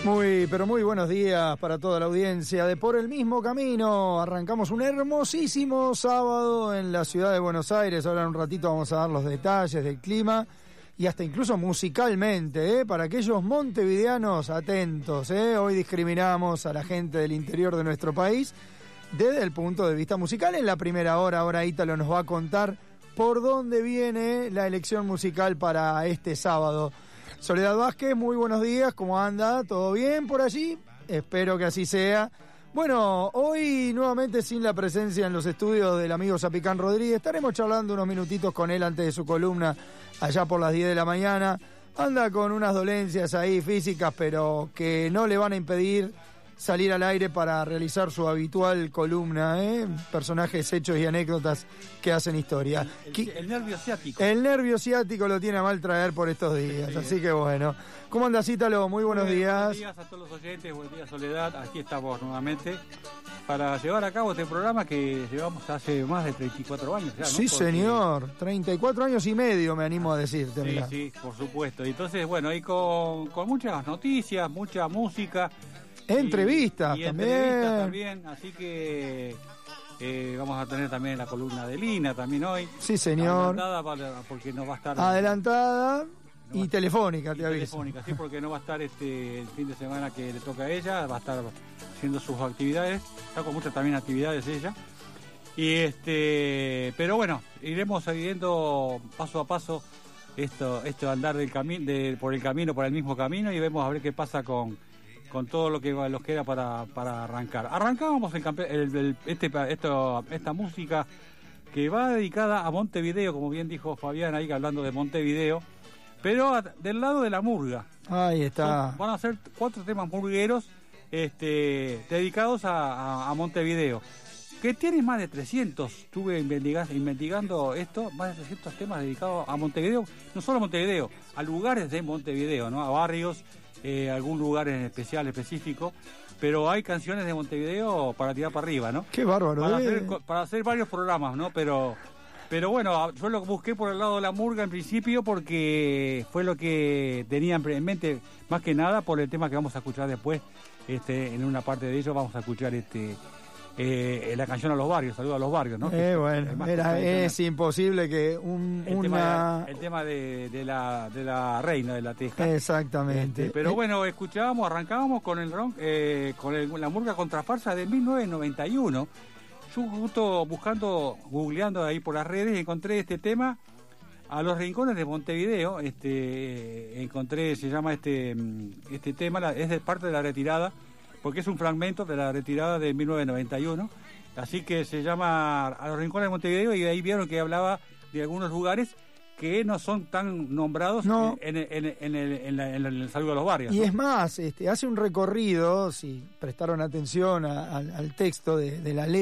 Muy, pero muy buenos días para toda la audiencia de Por el Mismo Camino. Arrancamos un hermosísimo sábado en la ciudad de Buenos Aires. Ahora en un ratito vamos a dar los detalles del clima y hasta incluso musicalmente, para aquellos montevideanos atentos. Hoy discriminamos a la gente del interior de nuestro país desde el punto de vista musical. En la primera hora, ahora Ítalo nos va a contar por dónde viene la elección musical para este sábado. Soledad Vázquez, muy buenos días, ¿cómo anda? ¿Todo bien por allí? Espero que así sea. Bueno, hoy nuevamente sin la presencia en los estudios del amigo Zapicán Rodríguez, estaremos charlando unos minutitos con él antes de su columna, allá por las 10 de la mañana. Anda con unas dolencias ahí físicas, pero que no le van a impedir salir al aire para realizar su habitual columna, personajes, hechos y anécdotas que hacen historia. El nervio ciático. El nervio ciático lo tiene a mal traer por estos días, sí. Así que bueno. ¿Cómo andas, Ítalo? Muy buenos días. Buenos días a todos los oyentes, buenos días, Soledad. Aquí estamos nuevamente para llevar a cabo este programa que llevamos hace más de 34 años ya, ¿no? Sí, porque... señor. 34 años y medio, me animo a decirte. Sí, sí, por supuesto. Entonces, bueno, ahí con muchas noticias, mucha música. Entrevistas y también. Entrevistas también, así que vamos a tener también la columna de Lina también hoy. Sí, señor. Adelantada porque no va a estar... Adelantada y telefónica, te aviso. Telefónica, sí, porque no va a estar el fin de semana que le toca a ella, va a estar haciendo sus actividades, está con muchas también actividades ella. Y pero bueno, iremos viendo paso a paso esto andar por el camino, por el mismo camino, y vemos a ver qué pasa con todo lo que nos queda para arrancar. Arrancábamos esta música que va dedicada a Montevideo, como bien dijo Fabián ahí hablando de Montevideo, pero del lado de la murga. Ahí está. Van a ser 4 temas murgueros dedicados a Montevideo, que tiene más de 300. Estuve investigando esto, más de 300 temas dedicados a Montevideo, no solo a Montevideo, a lugares de Montevideo, ¿no? A barrios, algún lugar en específico, pero hay canciones de Montevideo para tirar para arriba, ¿no? Qué bárbaro. Para hacer varios programas, ¿no? Pero bueno, yo lo busqué por el lado de la murga en principio porque fue lo que tenía en mente, más que nada por el tema que vamos a escuchar después. En una parte de ello vamos a escuchar la canción a los barrios, saludo a los barrios, ¿no? Bueno, es imposible que el tema de la reina de la Teja. Exactamente. Pero bueno, arrancábamos con la murga contrafarsa de 1991. Yo justo googleando ahí por las redes, encontré este tema, A los Rincones de Montevideo. Se llama este tema, es de parte de la retirada, porque es un fragmento de la retirada de 1991, así que se llama A los Rincones de Montevideo, y ahí vieron que hablaba de algunos lugares que no son tan nombrados en el saludo a los barrios. Y ¿no? es más, hace un recorrido, si prestaron atención al texto de la letra,